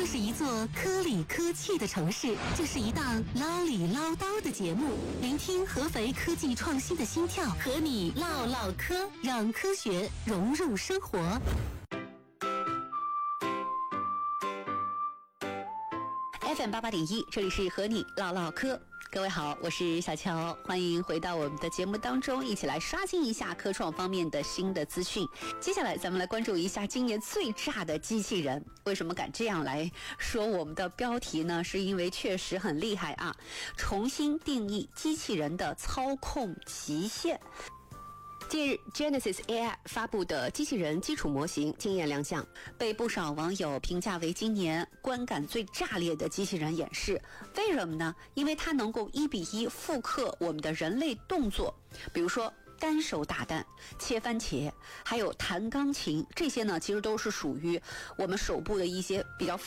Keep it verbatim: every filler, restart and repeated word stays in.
这是一座科里科气的城市，这是一档唠里唠叨的节目，聆听合肥科技创新的心跳，和你唠唠嗑，让科学融入生活。F M 八八点一，这里是和你唠唠嗑。各位好，我是小乔，欢迎回到我们的节目当中，一起来刷新一下科创方面的新的资讯。接下来咱们来关注一下今年最炸的机器人。为什么敢这样来说我们的标题呢？是因为确实很厉害啊！重新定义机器人的操控极限。近日 Genesis A I 发布的机器人基础模型惊艳亮相，被不少网友评价为今年观感最炸裂的机器人演示。为什么呢？因为它能够一比一复刻我们的人类动作，比如说单手打蛋、切番茄，还有弹钢琴，这些呢其实都是属于我们手部的一些比较